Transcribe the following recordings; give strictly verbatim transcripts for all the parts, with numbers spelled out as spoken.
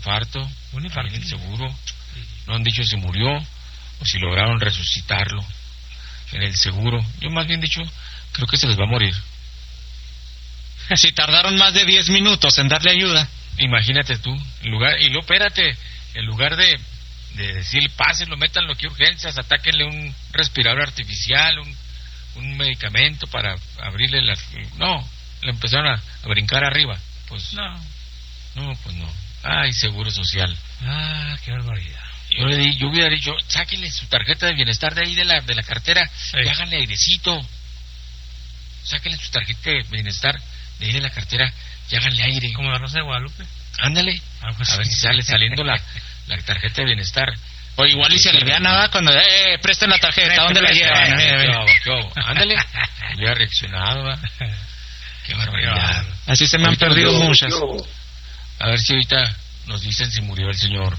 infarto. Un infarto. En el seguro. No han dicho si murió o si lograron resucitarlo en el seguro. Yo más bien dicho, creo que se les va a morir. Si tardaron más de diez minutos en darle ayuda. Imagínate tú, en lugar, y luego espérate, en lugar de, de decir, pásenlo, métanlo aquí a urgencias, atáquenle un respirador artificial, un, un medicamento para abrirle las... No, le empezaron a, a brincar arriba. Pues no. No, pues no. Ay, seguro social. Ah, qué barbaridad. Yo le di, yo hubiera dicho, sáquenle su tarjeta de bienestar de ahí de la, de la cartera, sí. Y háganle airecito. Sáquenle su tarjeta de bienestar de ahí de la cartera y háganle aire. Como la Rosa de Guadalupe. Ándale, a ver si sale saliendo la, la tarjeta de bienestar. O igual y se le vea nada cuando, eh, presten la tarjeta, ¿dónde la llevan? Eh, eh, ándale, hubiera reaccionado, ¿va? Qué barbaridad. Así se me han perdido yo, muchas. Yo. A ver si ahorita nos dicen si murió el señor.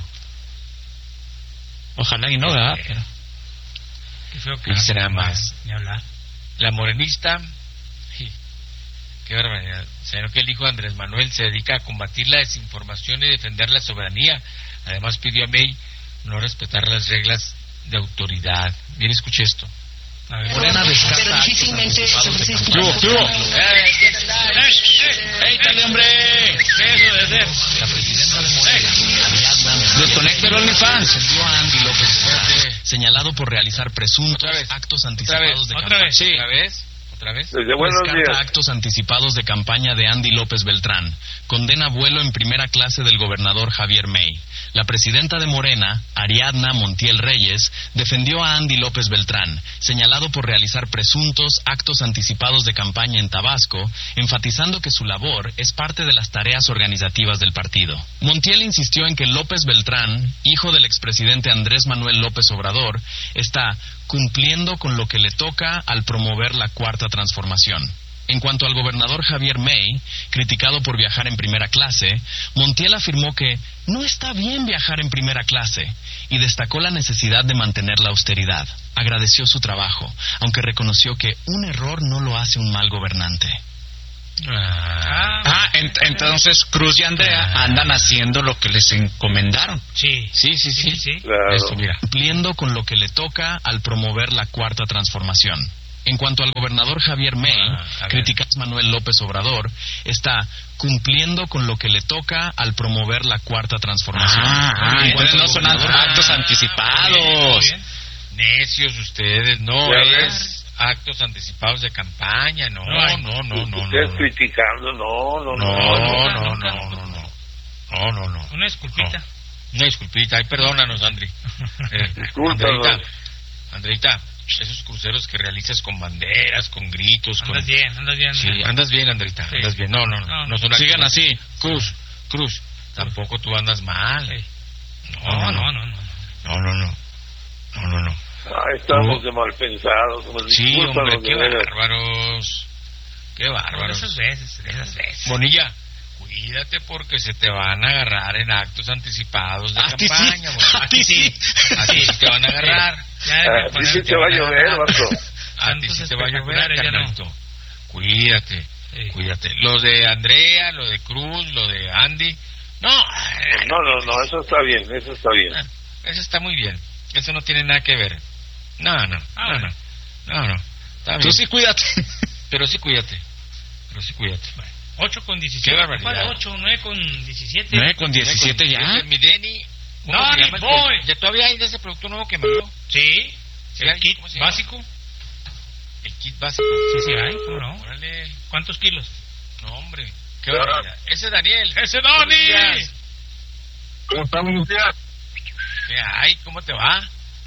Ojalá y no, ¿verdad? Pero... Qué feo que dice nada más. Ni hablar. La morenista... Qué barbaridad. Señor que el hijo de Andrés Manuel se dedica a combatir la desinformación y defender la soberanía. Además pidió a May no respetar las reglas de autoridad. Bien, escuche esto. A ver. Morena descarta. Pero difícilmente ¿Qué hubo? ¿Qué hubo? ¡Ey, dale, hombre! ¿Qué es eso de hacer? La presidenta de Morena, desconecta el OnlyFans. Encendió a Andy López, señalado por realizar presuntos actos anticipados de campaña. ¿Otra vez? Sí. ¿Otra vez? ¿Otra vez? Desde buenos Descarta días. actos anticipados de campaña de Andy López Beltrán. Condena vuelo en primera clase del gobernador Javier May. La presidenta de Morena, Ariadna Montiel Reyes, defendió a Andy López Beltrán, señalado por realizar presuntos actos anticipados de campaña en Tabasco, enfatizando que su labor es parte de las tareas organizativas del partido. Montiel insistió en que López Beltrán, hijo del expresidente Andrés Manuel López Obrador, está cumpliendo con lo que le toca al promover la cuarta transformación. En cuanto al gobernador Javier May, criticado por viajar en primera clase, Montiel afirmó que no está bien viajar en primera clase y destacó la necesidad de mantener la austeridad. Agradeció su trabajo, aunque reconoció que un error no lo hace un mal gobernante. Ah, ah ent- entonces Cruz y Andrea ah. andan haciendo lo que les encomendaron. Sí, sí, sí, sí. sí, sí. Claro. Esto, mira. Cumpliendo con lo que le toca al promover la cuarta transformación. En cuanto al gobernador Javier May, ah, criticado Manuel López Obrador, está cumpliendo con lo que le toca al promover la cuarta transformación. Ah, ah entonces no son actos anticipados. Bien, bien. Necios ustedes, no es actos anticipados de campaña, no, no, no, no, no. Ustedes no, criticando, no, no, no, no, no, no, no, no, no, no, no, no. Una disculpita. No. Una disculpita, ay, perdónanos, Andri. Eh, Discúlpanos. Andreita, Andreita, esos cruceros que realizas con banderas, con gritos, andas con... bien, andas bien. Sí, andas bien, Andreita, sí. andas bien. No, no, no, no, no son sigan así. Cruz, Cruz, tampoco tú andas mal. Sí. No, no, no, no, no, no, no, no, no, no, no. Ah, estamos de mal pensados. Sí, hombre, qué bárbaros, qué bárbaros. Esas veces, esas veces. Bonilla, cuídate porque se te van a agarrar en actos anticipados de a campaña. Ti sí. A ti sí, a ti sí te van a agarrar. A ti sí te va a llover, Marco. A ti sí te va a llover, carnalito. Cuídate, sí. cuídate. Lo de Andrea, lo de Cruz, lo de Andy. No, no, no, no, eso está bien, eso está bien. Eso está muy bien. Eso no tiene nada que ver. No, no, ah, no, no, no, no. Está bien. Tú sí cuídate. Pero sí cuídate. Pero sí cuídate. Bueno, ocho con diecisiete. Qué barbaridad. ocho, nueve con diecisiete. nueve con diecisiete ya. Mi Denny. No, ni voy. ¿Ya todavía hay de ese producto nuevo que mandó? Sí. ¿Sí ¿El kit básico? El kit básico. Sí, sí hay, ¿cómo no? Órale. ¿Cuántos kilos? No, hombre. Qué barbaridad. Ese Daniel. ¡Ese Dani! ¿Cómo estamos, buenos días? ¿Qué hay? ¿Cómo te va?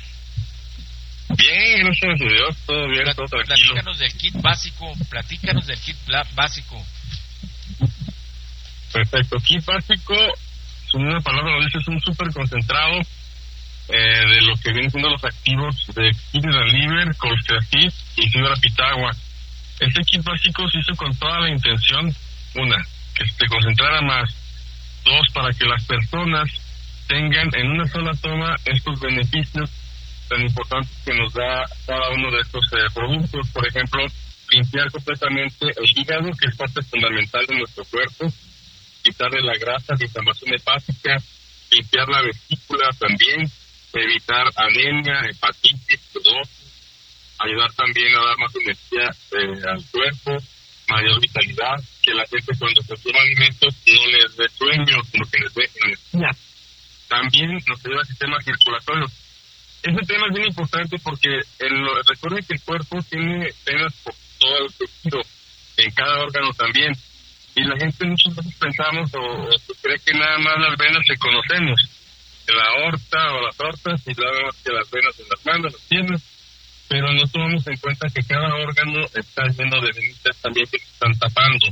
Bien, gracias a Dios, todo bien, Plat- todo tranquilo. Platícanos del kit básico, platícanos del kit bla- básico. Perfecto, kit básico, una palabra lo dice, es un súper concentrado eh, de lo que vienen siendo los activos de Kidney Liver, Colchicid y Fibra Pitagua. Este kit básico se hizo con toda la intención, una, que se concentrara más, dos, para que las personas tengan en una sola toma estos beneficios tan importantes que nos da cada uno de estos eh, productos. Por ejemplo, limpiar completamente el hígado, que es parte fundamental de nuestro cuerpo, quitarle la grasa, la inflamación hepática, limpiar la vesícula también, evitar anemia, hepatitis, cirrosis, ayudar también a dar más energía eh, al cuerpo, mayor vitalidad, que la gente cuando se toma alimentos no les dé sueño, sino que les dé energía. También nos ayuda al sistema circulatorio. Ese tema es bien importante porque el, recuerden que el cuerpo tiene venas por todo el tejido, en cada órgano también. Y la gente muchas veces pensamos o, o se cree que nada más las venas que conocemos, de la aorta o las aortas, y nada más que las venas en las manos, las piernas, pero no tomamos en cuenta que cada órgano está lleno de venas también que se están tapando.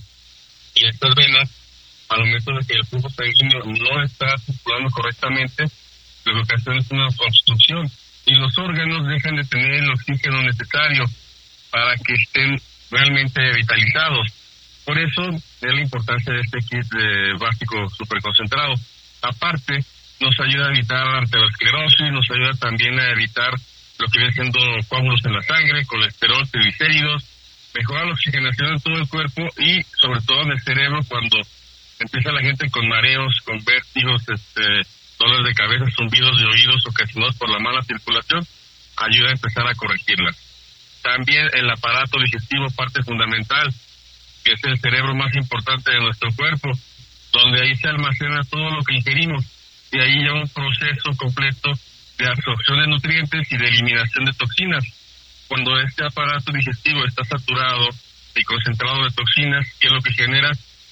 Y estas venas, al momento de que el flujo sanguíneo no está circulando correctamente, lo que ocasiona es una obstrucción y los órganos dejan de tener el oxígeno necesario para que estén realmente vitalizados. Por eso es la importancia de este kit eh, básico superconcentrado. Aparte, nos ayuda a evitar la arteriosclerosis, nos ayuda también a evitar lo que viene siendo coágulos en la sangre, colesterol, triglicéridos, mejora la oxigenación en todo el cuerpo y sobre todo en el cerebro cuando empieza la gente con mareos, con vértigos, este, dolores de cabeza, zumbidos de oídos ocasionados por la mala circulación, ayuda a empezar a corregirlas. También el aparato digestivo, parte fundamental, que es el cerebro más importante de nuestro cuerpo, donde ahí se almacena todo lo que ingerimos y ahí lleva un proceso completo de absorción de nutrientes y de eliminación de toxinas. Cuando este aparato digestivo está saturado y concentrado de toxinas, ¿qué es lo que genera?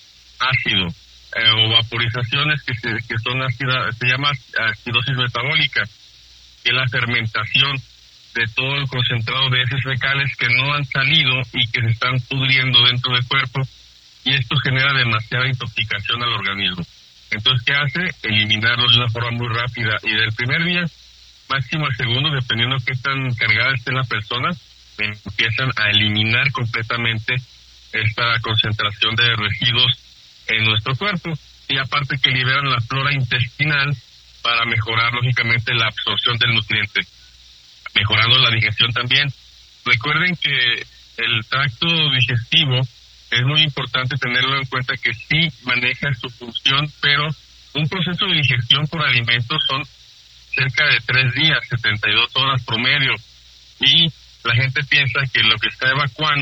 Ácido eh, o vaporizaciones que, se, que son ácida, se llama acidosis metabólica, que es la fermentación de todo el concentrado de heces fecales que no han salido y que se están pudriendo dentro del cuerpo, y esto genera demasiada intoxicación al organismo. Entonces, ¿qué hace? Eliminarlos de una forma muy rápida, y del primer día máximo al segundo, dependiendo de qué tan cargada esté la persona, empiezan a eliminar completamente esta concentración de residuos en nuestro cuerpo, y aparte que liberan la flora intestinal para mejorar lógicamente la absorción del nutriente, mejorando la digestión también. Recuerden que el tracto digestivo es muy importante tenerlo en cuenta, que sí maneja su función, pero un proceso de digestión por alimentos son cerca de tres días, setenta y dos horas promedio, y la gente piensa que lo que está evacuando